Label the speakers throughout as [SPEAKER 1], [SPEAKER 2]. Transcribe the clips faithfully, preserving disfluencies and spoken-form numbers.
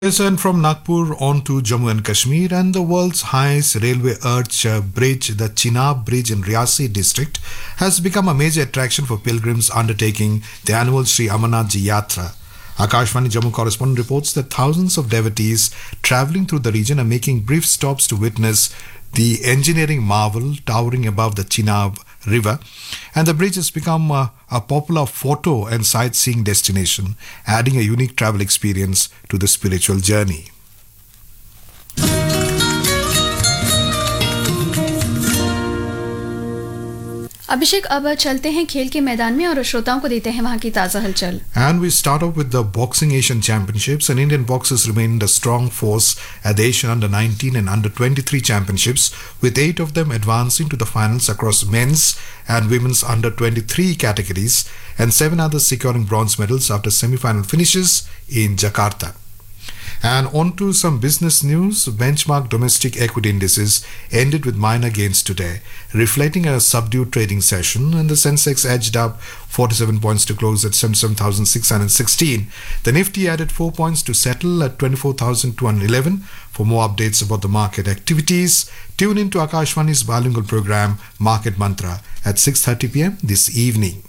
[SPEAKER 1] Yes, and from Nagpur on to Jammu and Kashmir, and the world's highest railway arch uh, bridge, the Chenab Bridge in Riyasi district, has become a major attraction for pilgrims undertaking the annual Sri Amarnath Ji Yatra. Akashvani Jammu correspondent reports that thousands of devotees travelling through the region are making brief stops to witness the engineering marvel towering above the Chenab River, and the bridge has become uh, a popular photo and sightseeing destination, adding a unique travel experience to the spiritual journey.
[SPEAKER 2] अभिषेक, अब चलते हैं खेल के मैदान में और श्रोताओं को देते हैं वहां की ताजा हलचल.
[SPEAKER 1] And we start off with the Boxing Asian Championships, and Indian boxers remained a strong force at the Asian Under nineteen and Under twenty-three Championships, with eight of them advancing to the finals across men's and women's Under twenty-three categories, and seven others securing bronze medals after semi-final finishes in Jakarta. And on to some business news. Benchmark domestic equity indices ended with minor gains today, reflecting a subdued trading session, and the Sensex edged up forty-seven points to close at seventy-seven thousand six hundred sixteen. The Nifty added four points to settle at twenty-four thousand two hundred eleven. For more updates about the market activities, tune in to Akashvani's bilingual program Market Mantra at six thirty p.m. this evening.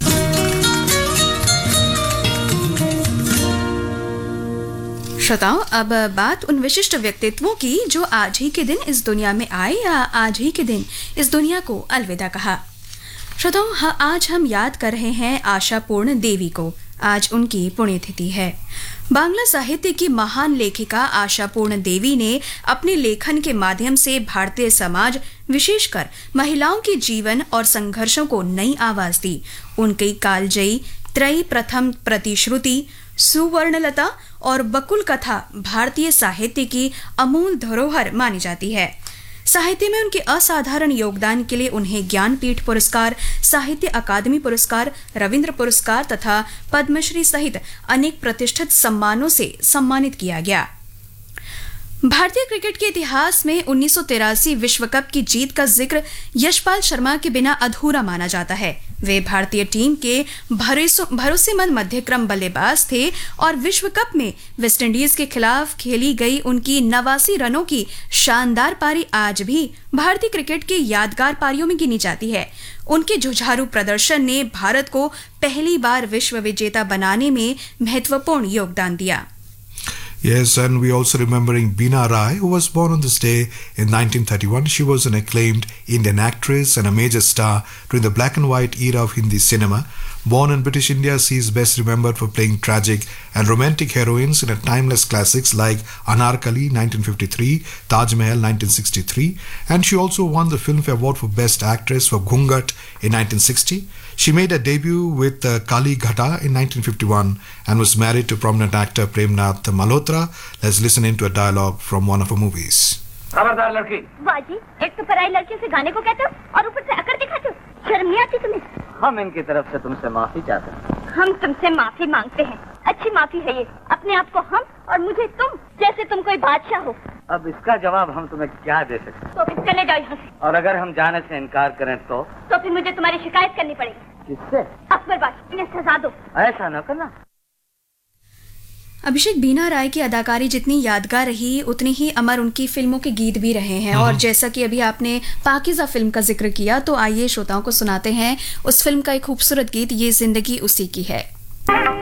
[SPEAKER 2] श्रोताओं, अब बात उन विशिष्ट व्यक्तित्वों की जो आज ही के दिन इस दुनिया में आए या आज ही के दिन इस दुनिया को अलविदा कहा. श्रोताओं, आज हम याद कर रहे हैं आशापूर्ण देवी को. आज उनकी पुण्यतिथि है. बांग्ला साहित्य की महान लेखिका आशापूर्ण देवी ने अपने लेखन के माध्यम से भारतीय समाज, विशेषकर महिलाओं के जीवन और संघर्षों को नई आवाज दी. उनकी कालजयी त्रयी प्रथम प्रतिश्रुति, सुवर्णलता और बकुल कथा भारतीय साहित्य की अमूल धरोहर मानी जाती है. साहित्य में उनके असाधारण योगदान के लिए उन्हें ज्ञानपीठ पुरस्कार, साहित्य अकादमी पुरस्कार, रविंद्र पुरस्कार तथा पद्मश्री सहित अनेक प्रतिष्ठित सम्मानों से सम्मानित किया गया. भारतीय क्रिकेट के इतिहास में उन्नीस सौ तिरासी विश्व कप की जीत का जिक्र यशपाल शर्मा के बिना अधूरा माना जाता है. वे भारतीय टीम के भरोसेमंद मध्यक्रम बल्लेबाज थे और विश्व कप में वेस्टइंडीज के खिलाफ खेली गई उनकी नवासी रनों की शानदार पारी आज भी भारतीय क्रिकेट के यादगार पारियों में गिनी जाती है. उनके जुझारू प्रदर्शन ने भारत को पहली बार विश्व विजेता बनाने में महत्वपूर्ण योगदान दिया.
[SPEAKER 1] Yes, and we also remembering Beena Rai, who was born on this day in nineteen thirty-one. She was an acclaimed Indian actress and a major star during the black and white era of Hindi cinema. Born in British India, she is best remembered for playing tragic and romantic heroines in a timeless classics like Anarkali nineteen fifty-three, Taj Mahal nineteen sixty-three, and she also won the Filmfare Award for Best Actress for Ghungat in nineteen sixty. She made a debut with uh, Kali Ghata in nineteen fifty-one and was married to prominent actor Premnath Malhotra. Let's listen into a dialogue from one of her movies.
[SPEAKER 3] खबरदार लड़की. बाजी, एक तो पराई लड़की से गाने को कहते हो और ऊपर से अकड़ दिखाते हो. शर्म नहीं आती तुम्हें? हम इनकी तरफ से तुमसे माफी चाहते हैं. हम तुमसे माफी मांगते हैं. अच्छी माफी है ये. अपने आप को हम और मुझे तुम, जैसे तुम कोई बादशाह हो. अब इसका जवाब हम तुम्हें क्या दे सकते? तो फिर चले जाओ यहाँ से. और अगर हम जाने से इनकार करें तो? तो फिर मुझे तुम्हारी शिकायत करनी पड़ेगी. किससे? अकबर बाजी, इन्हें सजा दो. ऐसा न करना.
[SPEAKER 2] अभिषेक, बीना राय की अदाकारी जितनी यादगार रही उतनी ही अमर उनकी फिल्मों के गीत भी रहे हैं. और जैसा कि अभी आपने पाकीज़ा फिल्म का जिक्र किया, तो आइए श्रोताओं को सुनाते हैं उस फिल्म का एक खूबसूरत गीत, ये जिंदगी उसी की है.